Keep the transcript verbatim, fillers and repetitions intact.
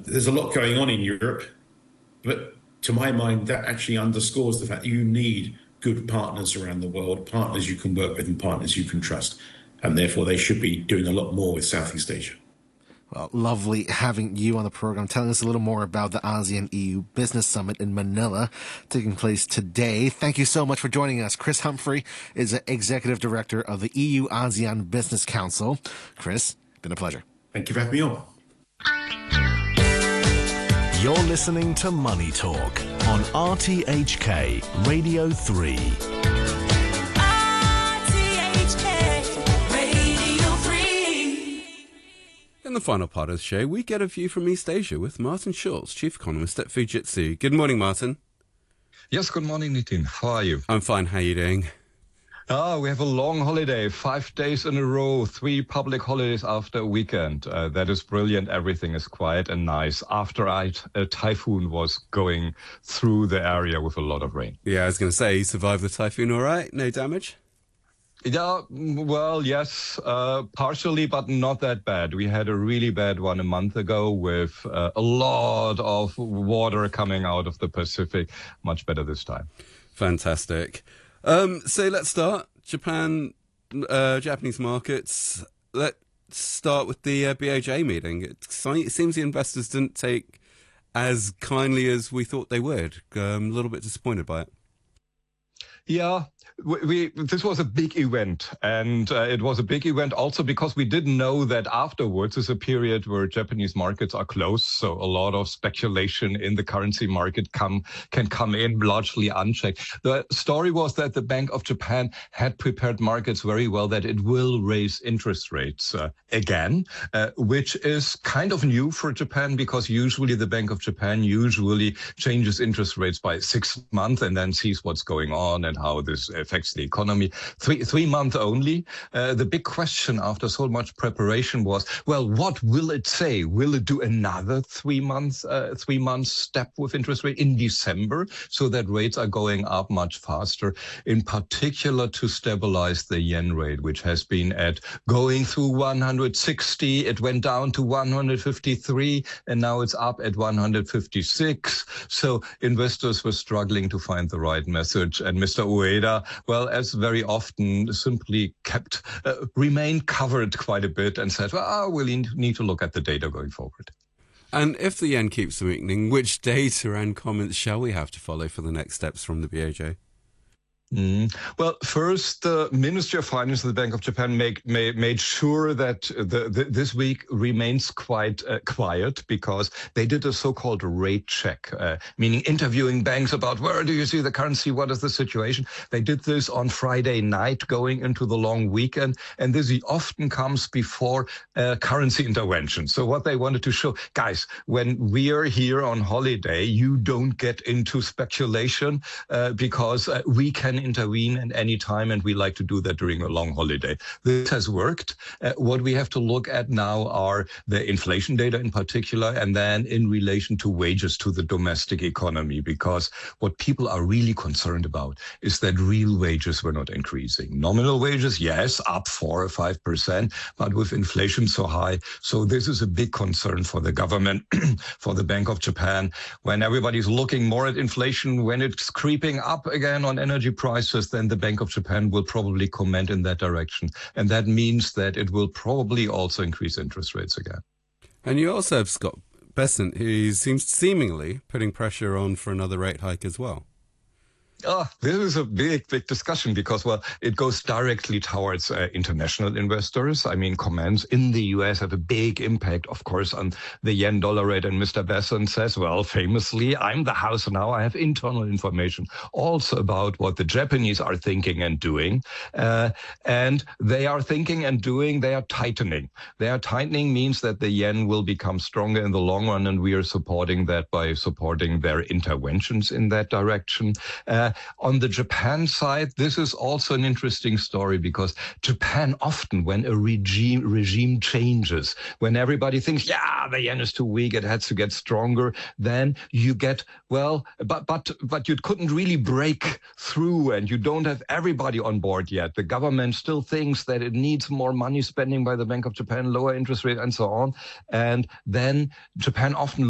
there's a lot going on in Europe, but to my mind, that actually underscores the fact that you need good partners around the world, partners you can work with and partners you can trust. And therefore, they should be doing a lot more with Southeast Asia. Well, lovely having you on the program, telling us a little more about the ASEAN E U Business Summit in Manila taking place today. Thank you so much for joining us. Chris Humphrey is the Executive Director of the E U ASEAN Business Council. Chris, been a pleasure. Thank you for having me on. You're listening to Money Talk on R T H K Radio three. In the final part of the show, we get a view from East Asia with Martin Schulz, Chief Economist at Fujitsu. Good morning, Martin. Yes, good morning, Nitin. How are you? I'm fine. How are you doing? Ah, we have a long holiday, five days in a row, three public holidays after a weekend. Uh, that is brilliant. Everything is quiet and nice after I, a typhoon was going through the area with a lot of rain. Yeah, I was going to say, you survived the typhoon all right? No damage? Yeah, well, yes, uh, partially, but not that bad. We had a really bad one a month ago with uh, a lot of water coming out of the Pacific. Much better this time. Fantastic. Um, so let's start. Japan, uh, Japanese markets. Let's start with the uh, B O J meeting. It, it seems the investors didn't take as kindly as we thought they would. Um, a little bit disappointed by it. Yeah. We, this was a big event, and uh, it was a big event also because we didn't know that afterwards is a period where Japanese markets are closed, so a lot of speculation in the currency market come can come in largely unchecked. The story was that the Bank of Japan had prepared markets very well that it will raise interest rates uh, again, uh, which is kind of new for Japan because usually the Bank of Japan usually changes interest rates by six months and then sees what's going on and how this affects the economy. Three three months only. Uh, the big question after so much preparation was, well, what will it say? Will it do another three months uh, three months step with interest rate in December so that rates are going up much faster? In particular, to stabilize the yen rate, which has been at going through one hundred sixty. It went down to one hundred fifty-three, and now it's up at one hundred fifty-six. So investors were struggling to find the right message, and Mister Ueda, well, as very often, simply kept, uh, remained covered quite a bit and said, well, we'll need to look at the data going forward. And if the yen keeps weakening, which data and comments shall we have to follow for the next steps from the B O J? Mm. Well, first, the Ministry of Finance of the Bank of Japan make, made, made sure that the, the, this week remains quite uh, quiet because they did a so-called rate check, uh, meaning interviewing banks about where do you see the currency, what is the situation. They did this on Friday night going into the long weekend, and this often comes before uh, currency intervention. So what they wanted to show, guys, when we are here on holiday, you don't get into speculation uh, because uh, we can intervene at any time, and we like to do that during a long holiday. This has worked. Uh, what we have to look at now are the inflation data in particular, and then in relation to wages to the domestic economy, because what people are really concerned about is that real wages were not increasing. Nominal wages, yes, up four or five percent, but with inflation so high. So this is a big concern for the government, for the Bank of Japan. When everybody's looking more at inflation, when it's creeping up again on energy prices, then the Bank of Japan will probably comment in that direction. And that means that it will probably also increase interest rates again. And you also have Scott Bessent, who seems seemingly putting pressure on for another rate hike as well. Oh, this is a big, big discussion because, well, it goes directly towards uh, international investors. I mean, comments in the U S have a big impact, of course, on the yen dollar rate. And Mister Bessent says, well, famously, I'm the house now. I have internal information also about what the Japanese are thinking and doing. Uh, and they are thinking and doing, they are tightening. They are tightening means that the yen will become stronger in the long run. And we are supporting that by supporting their interventions in that direction. Uh, On the Japan side, this is also an interesting story because Japan often, when a regime regime changes, when everybody thinks, yeah, the yen is too weak, it has to get stronger, then you get, well, but but but you couldn't really break through and you don't have everybody on board yet. The government still thinks that it needs more money spending by the Bank of Japan, lower interest rate and so on. And then Japan often